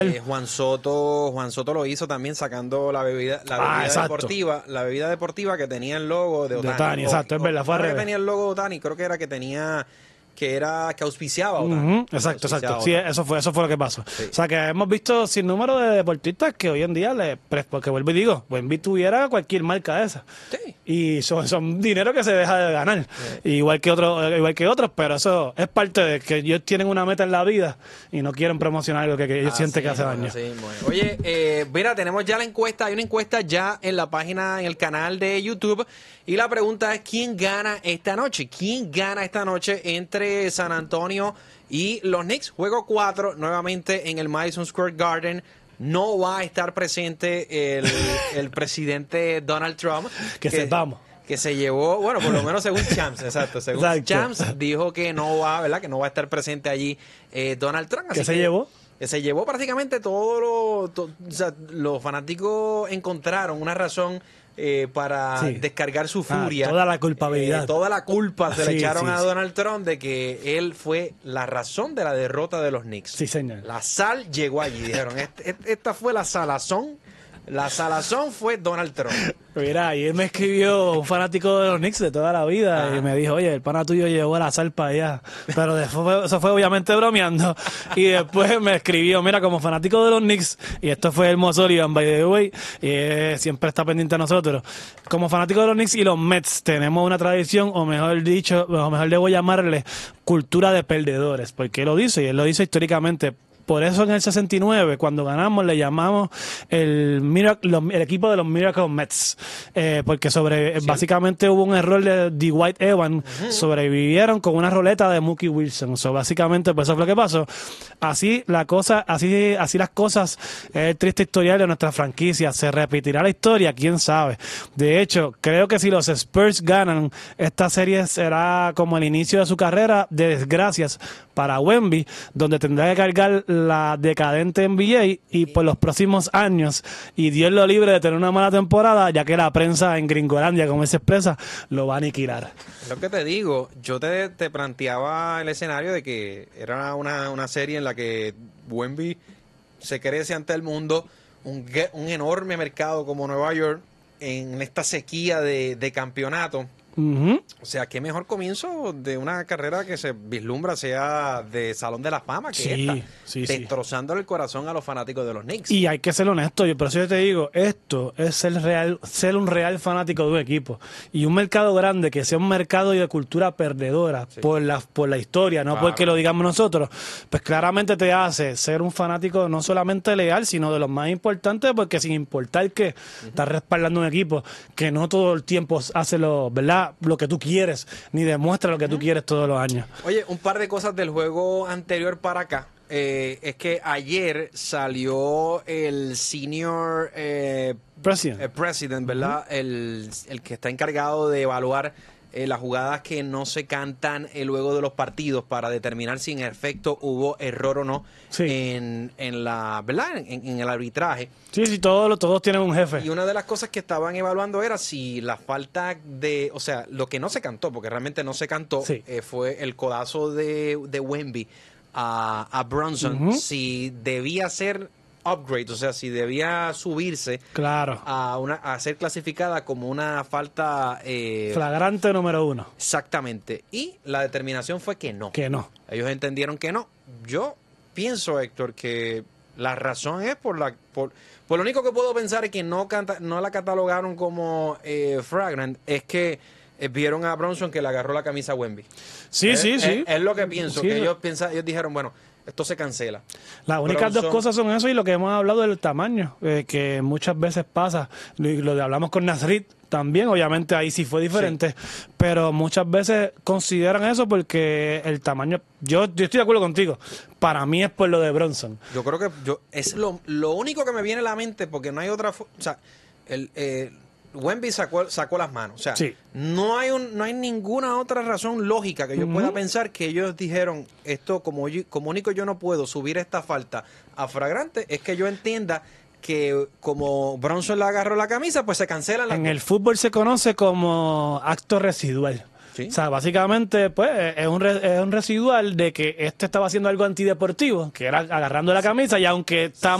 Juan Soto lo hizo también sacando la bebida deportiva que tenía el logo de Ohtani. Exacto, es verdad, fue al que revés. tenía el logo de Ohtani, creo que era que auspiciaba a Ohtani. Exacto. Sí, eso fue lo que pasó. Sí. O sea, que hemos visto sin número de deportistas que hoy en día, porque vuelvo y digo, Wemby tuviera cualquier marca de esa. Sí. Y son dinero que se deja de ganar. Sí. Igual que otros, pero eso es parte de que ellos tienen una meta en la vida y no quieren promocionar algo que ellos sienten que hace daño. Oye, mira, tenemos ya la encuesta. Hay una encuesta ya en la página, en el canal de YouTube. Y la pregunta es, ¿quién gana esta noche? ¿Quién gana esta noche entre San Antonio y los Knicks? Juego 4, nuevamente en el Madison Square Garden. No va a estar presente el presidente Donald Trump. Que sepamos. Que se llevó, bueno, por lo menos según Champs, exacto. Según Champs dijo que no va, ¿verdad? Que no va a estar presente allí Donald Trump. ¿Qué se llevó? Que se llevó prácticamente o sea, los fanáticos encontraron una razón para descargar su furia. Toda la culpabilidad. Toda la culpa se le echaron a Donald Trump de que él fue la razón de la derrota de los Knicks. Sí, señor. La sal llegó allí. Dijeron, esta fue la salazón. La salazón fue Donald Trump. Mira, ayer me escribió un fanático de los Knicks de toda la vida y me dijo, oye, el pana tuyo llevó la sal para allá. Pero eso fue obviamente bromeando. Y después me escribió, mira, como fanático de los Knicks, y esto fue Hermoso Sullivan, by the way, y siempre está pendiente a nosotros. Como fanático de los Knicks y los Mets, tenemos una tradición, o mejor debo llamarle cultura de perdedores, porque él lo dice, y él lo dice históricamente. Por eso en el 69, cuando ganamos, le llamamos el equipo de los Miracle Mets, porque básicamente hubo un error de Dwight Evans, sobrevivieron con una roleta de Mookie Wilson. Básicamente, pues eso fue lo que pasó. Así las cosas, el triste historial de nuestra franquicia. ¿Se repetirá la historia? ¿Quién sabe? De hecho, creo que si los Spurs ganan, esta serie será como el inicio de su carrera de desgracias para Wemby, donde tendrá que cargar la decadente NBA y por los próximos años, y Dios lo libre de tener una mala temporada, ya que la prensa en Gringolandia, como se expresa, lo va a aniquilar. Lo que te digo, yo te planteaba el escenario de que era una serie en la que Wemby se crece ante el mundo, un enorme mercado como Nueva York, en esta sequía de campeonato. O sea, qué mejor comienzo de una carrera que se vislumbra sea de Salón de la Fama que destrozando el corazón a los fanáticos de los Knicks. Y hay que ser honesto, por eso yo te digo, esto es ser un real fanático de un equipo. Y un mercado grande, que sea un mercado de cultura perdedora por la historia, no porque lo digamos nosotros, pues claramente te hace ser un fanático no solamente leal, sino de los más importantes, porque sin importar que estás respaldando un equipo que no todo el tiempo hace lo que tú quieres, ni demuestra lo que tú quieres todos los años. Oye, un par de cosas del juego anterior para acá. Es que ayer salió el senior president, ¿verdad? El que está encargado de evaluar las jugadas que no se cantan luego de los partidos para determinar si en efecto hubo error o no en la, ¿verdad? En el arbitraje. Sí, todos tienen un jefe. Y una de las cosas que estaban evaluando era si la falta o sea, lo que no se cantó, porque realmente no se cantó, fue el codazo de Wemby a Brunson, si debía ser upgrade, o sea, si debía subirse a ser clasificada como una falta flagrante número 1. Exactamente. Y la determinación fue que no. Que no. Ellos entendieron que no. Yo pienso, Héctor, que la razón es por lo único que puedo pensar es que no la catalogaron como flagrant, es que vieron a Brunson que le agarró la camisa a Wemby. Sí. Es lo que pienso, que ellos dijeron, bueno, esto se cancela. Las únicas dos cosas son eso y lo que hemos hablado del tamaño, que muchas veces pasa, lo que hablamos con Nasrid también, obviamente ahí sí fue diferente, pero muchas veces consideran eso porque el tamaño, yo estoy de acuerdo contigo, para mí es por lo de Brunson. Yo creo que es lo único que me viene a la mente, porque no hay otra, o sea, Wemby sacó las manos, o sea, no hay ninguna otra razón lógica que yo pueda pensar que ellos dijeron esto, como único yo no puedo subir esta falta a flagrante, es que yo entienda que como Brunson le agarró la camisa, pues se cancela. En el fútbol se conoce como acto residual. Sí. O sea, básicamente, pues, es es un residual de que este estaba haciendo algo antideportivo, que era agarrando la camisa, y aunque está